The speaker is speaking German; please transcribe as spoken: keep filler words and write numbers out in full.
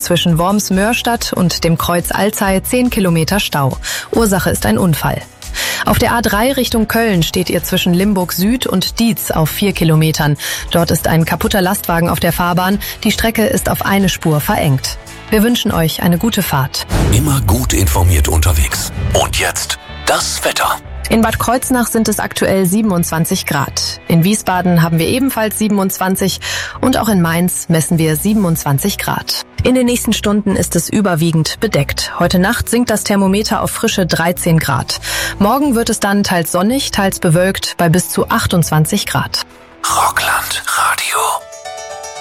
zwischen Worms-Mörstadt und dem Kreuz Alzey zehn Kilometer Stau. Ursache ist ein Unfall. Auf der A drei Richtung Köln steht ihr zwischen Limburg Süd und Dietz auf vier Kilometern. Dort ist ein kaputter Lastwagen auf der Fahrbahn. Die Strecke ist auf eine Spur verengt. Wir wünschen euch eine gute Fahrt. Immer gut informiert unterwegs. Und jetzt das Wetter. In Bad Kreuznach sind es aktuell siebenundzwanzig Grad. In Wiesbaden haben wir ebenfalls siebenundzwanzig und auch in Mainz messen wir siebenundzwanzig Grad. In den nächsten Stunden ist es überwiegend bedeckt. Heute Nacht sinkt das Thermometer auf frische dreizehn Grad. Morgen wird es dann teils sonnig, teils bewölkt bei bis zu achtundzwanzig Grad. Rockland Radio.